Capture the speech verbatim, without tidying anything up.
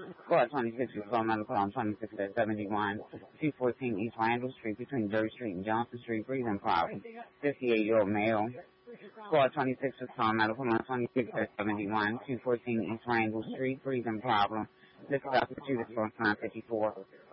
Squad twenty-six was called medical on twenty-six at seventy-one, two fourteen East Randall Street between Dirt Street and Johnson Street, breathing problem. fifty-eight-year-old male. Squad twenty-six was called medical on twenty-six at seventy-one, two fourteen East Randall Street, breathing problem. This is Doctor Judith for nine fifty-four.